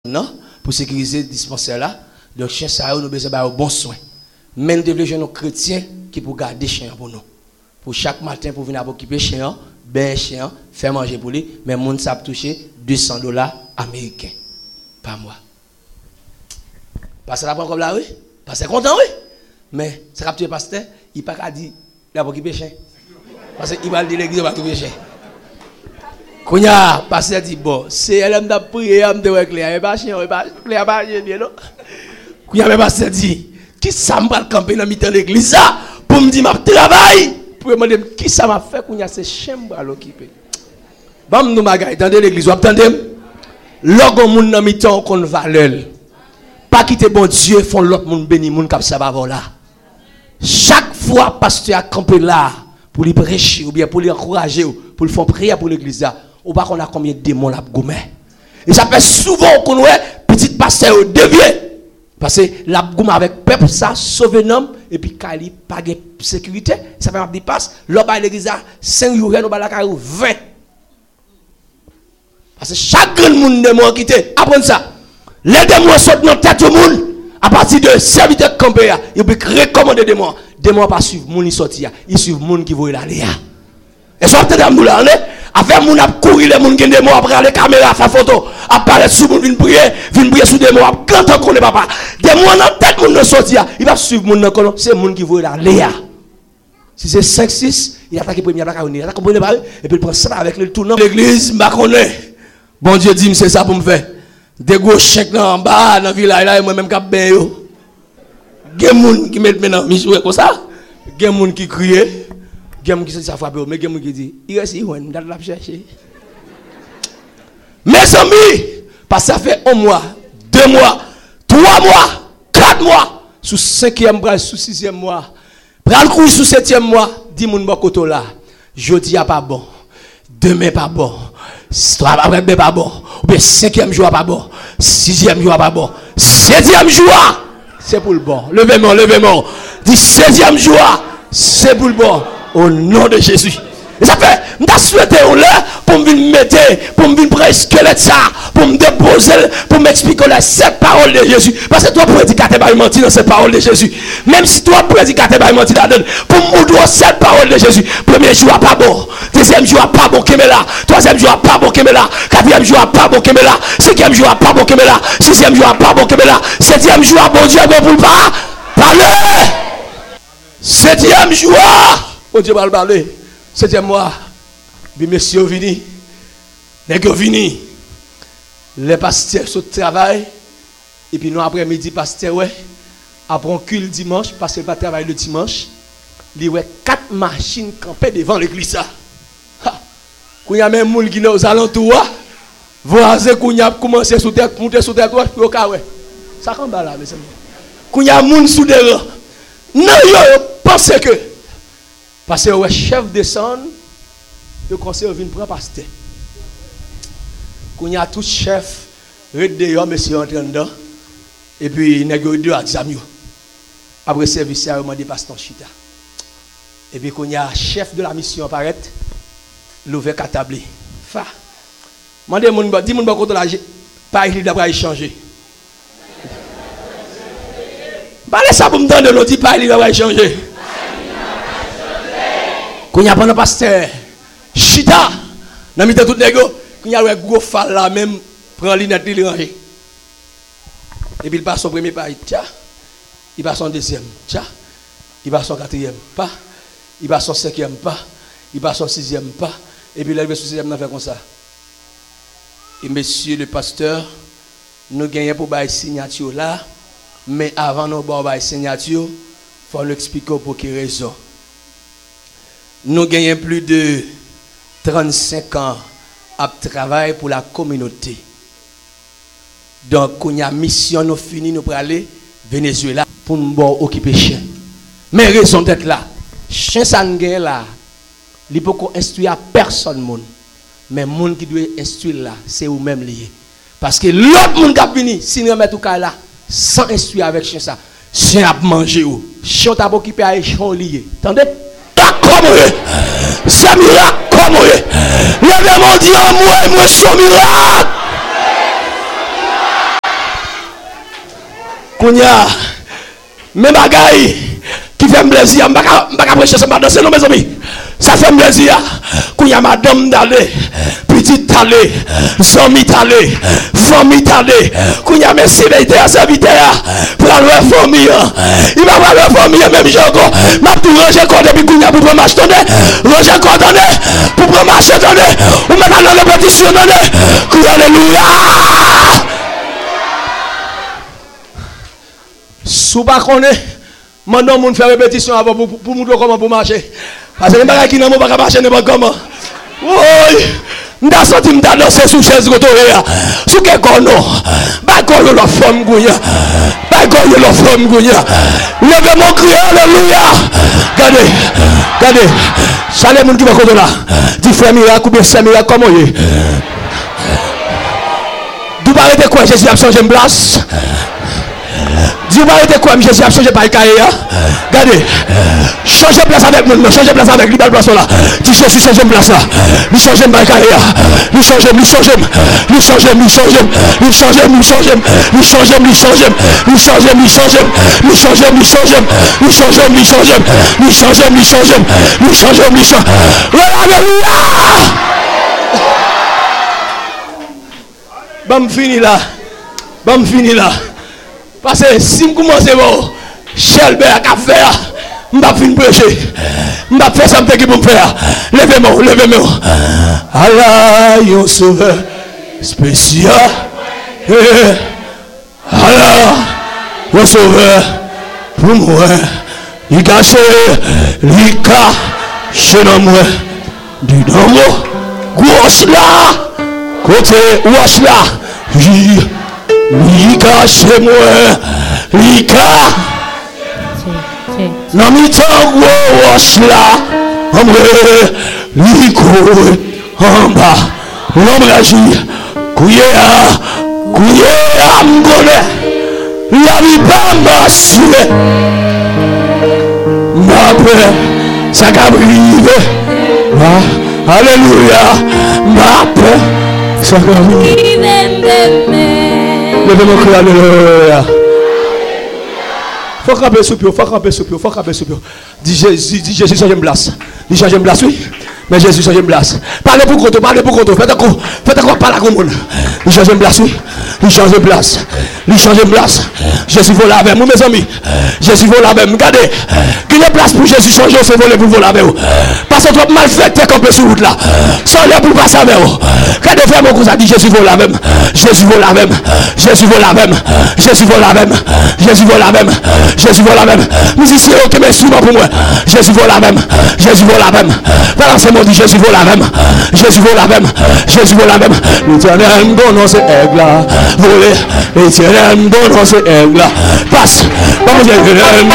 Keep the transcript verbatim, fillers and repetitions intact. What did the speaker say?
non pour sécuriser le dispensaire là. Donc chien ça nous besoin de bon soin. Mais nous devons nos chrétiens qui pour garder chien pour nous. Pour chaque matin pour venir occuper chien, ben chien, faire manger pour lui, mais moun ça toucher deux cents dollars américains par mois. Parce que la prend comme là oui, parce que content oui. Mais ça capture pasteur, il pas qu'à dire il a occupé chien. Parce qu'il va dire l'église va occuper chien. Kounya, pasteur dit bon, c'est elle m'a prié, elle me dit clair, pas chien, pas clair pas bien non. Kounya mais pasteur dit qui ça m'a camper dans mi-temps l'église ça pour me dire m'a travail. Pour me demander qui ça m'a fait kounya c'est chien bral occupé. Bam nous bagay, attendez l'église, vous attendez? Logo moun dans mi-temps qu'on valeur. Pas quitter bon Dieu font l'autre monde béni moun k'ap ça va là. Chaque fois pasteur a campé là pour lui prêcher ou bien pour lui encourager ou pour le faire prière pour l'église là, ou pas qu'on a combien de démons là goumé. Et ça fait souvent qu'on ouais petit pasteur devient parce que la goumé avec peuple ça sauver homme et puis kali pas de sécurité, ça fait un dépasse, l'homme à l'église là cinq jours nous ba la caillou vingt. Parce que chaque grand monde démon quitter, apprenez ça. Les démons sortent dans tête du monde à partir de serviteur campé il peut recommander des démons. Démons pas suivre moun qui sorti ils suivent moun qui voient aller. Et ça peut nous là avec moun a courir les moun qui démons après aller caméra faire photo apparaître sous moun vinn prier vinn prier sous démons quand on connaît papa démons dans tête moun ne sorti il va suivre moun dans colon c'est moun qui voient aller. Si c'est cinq six il attaque premier attaque on attaque comprenez pas et puis il prend ça avec le tournant l'église m'a connaît bon Dieu dit c'est ça pour me faire des gros chèques là en bas dans village là et moi même cap ben yo gen moun qui met maintenant misou comme ça gen moun qui crie gen moun qui ça frappe mais gen moun qui dit il reste il on date la chercher mes amis parce que ça fait un mois deux mois trois mois quatre mois sous cinquième mois sous sixième mois pral courir sous septième mois dit moun bokoto là jodi a pas bon demain pas bon Histoire après pas bon. Ou bien cinquième jour pas bon. Sixième jour pas bon. Septième jour c'est pour le bon. Levez-moi, levez-moi. Dis septième jour c'est pour le bon. Au nom de Jésus. Et ça fait, m'ta souhaité on là pour me venir mettre, pour me venir prendre squelette ça, pour me déposer, pour m'expliquer la cette parole de Jésus. Parce que toi prédicateur va mentir dans cette parole de Jésus. Même si toi prédicateur va mentir là-dedans, pour moudre cette parole de Jésus. Premier jour pas bon, deuxième jour pas bon là, troisième jour pas bon là, quatrième jour pas bon là, cinquième jour pas bon là, sixième jour pas bon là, septième jour bon Dieu bon pour pas parler. Septième jour, bon Dieu va parler. Septième mois, bien messieurs vini, les gars vini, les pasteurs sont au travail, et puis nous après-midi, pasteur, ouais, après un culte dimanche, parce qu'il va travailler le dimanche, il y a quatre machines campées devant l'église. Quand il y a même des gens qui sont aux alentours, voisins qui ont commencé à monter sous terre, ça campe là, mes amis. Quand il y a des gens sous terre, non, yo, pensez que. Parce que le chef descend, le conseil vient prendre pasteur. Quand il y a tout chef, red dehors, monsieur entré dedans, et puis il y a deux examens. Après service, il y a demandé pasteur Chita. Et puis quand il y a chef de la mission apparaît, l'ouvert catablé. Fa. Demandez dis mon bon côté là, pas il d'avoir échangé. Parlez ça pour me donner l'autre, pas il d'avoir échangé. Quand il y a pas de pasteur, Chita, dans le tout négo, quand il y a un gros fall là, même, prend l'inette, il range. Et puis il passe son premier pas, tiens, il passe son deuxième, tiens, il passe son quatrième pas, il passe son cinquième pas, il passe son sixième pas, et puis il arrive sur sixième, il fait comme ça. Et monsieur le pasteur, nous gagnons pour bailler signature là, mais avant nous bailler signature, il faut nous expliquer pour quelle raison. Nous gagnons plus de trente-cinq ans à travailler pour la communauté. Donc, quand il y a mission, nous finissons, nous pour aller au Venezuela pour nous occuper chien. Mais raison d'être là, chien sanguin là, il ne peut pas instruire à personne. Mais le monde qui doit instruire là, c'est vous-même lié. Parce que l'autre monde qui a venu, si nous remettons tout cas là, sans instruire avec chien ça, chien a mangé ou, chien a occupé à chien lié. Attendez? C'est miracle comme le mon Dieu, moi, moi, je suis miracle. Kounya, mes bagailles qui fait plaisir, je ne vais pas prêcher ça, danser, non, mes amis. Ça fait plaisir. Kounya, madame d'aller, petite d'aller, zombie d'aller, famille d'aller. Kounya, mes serviteurs, serviteurs, pour la famille. Il va voir la famille, même Jogo. Ma tout ranger quoi depuis Kounya pour prendre marche, ranger quoi donner, pour prendre marche, donner, ou maintenant dans la pétition, donner. Kounya, alléluia. Sous pas qu'on est, maintenant on fait répétition avant pour pour montrer comment pour marcher. Parce que les bagages qui n'ont pas marcher n'importe comment. Oui, m'da senti m'da danser sous chaise rotorée. Sous quel corno? Bah corno la femme gouya. Bah corno la femme gouya. Levez mon cri, alléluia. Regardez, regardez. Salé moun qui va côté là. Dis frère miracle ou bien c'est miracle comment il est. D'où va arrêter quoi Jésus a changé de place. Dieu va arrêter quoi, Jésus a changé par le cahier. Regardez, changez de place avec nous, changez de place avec lui, place là. Dis Jésus, changez de place là. Lui changez par le cahier. Lui changez, lui changez, lui changez, lui changez, lui changez, lui changez, lui changez, lui changez, lui changez, lui changez, lui changez, lui changez, lui changez, lui changez, lui changez, lui changez, lui changez, lui changez. Alléluia! Bon, fini là. Bon, fini là. Parce que si je commence à voir, Shelby à faire, je ne vais pas finir prêcher. Je ne vais pas faire ça pour me faire. Levez-moi, levez-moi. Allah, yon sauveur spécial. Allah, yon sauveur pour moi. Il cache, il cache dans moi. Du dans moi, gauche là, côté gauche là. Lika chez moi, Lika. Non, mi tango wash là, en vrai, Liko, en bas, l'ombrage, couillé à, couillé à m'gonner, la vie pas m'assurer. Ma peur, ça va briver. Alléluia, ma peur, ça va briver. Levez-moi cri, alléluia. Faut camper sous pied, faut camper sous pied, faut camper sous pied. Dis Jésus, dis Jésus, change de place. Dis change de place, oui. Mais Jésus change de place. Parlez pour contre, parlez pour contre. Faites encore, faites encore parler à tout le monde. Il change de place, oui. Il change de place. Il change de place. Jésus vole avec moi, mes amis. Jésus vole avec moi. Regardez. Qu'il y a place pour Jésus changer, c'est voler pour voler avec vous. Parce que trop mal fait, t'es campé sur route là. Sans l'air pour passer avec vous. Regardez, frère, mon cousin dit Jésus vole avec moi. Jésus vole avec moi. Jésus vole avec moi. Jésus vole avec moi. Jésus vole avec moi. Jésus vole avec moi. Musicien, ok, mais instrument pour moi. Jésus vole avec moi. Jésus vole avec moi. Balancez-moi, dit Jésus vole avec moi. Jésus vole avec moi. Jésus vole avec moi. L'éternel me donne ces aigles là. Voler. L'éternel me donne ces aigles là. Passe. Vamos, l'éternel me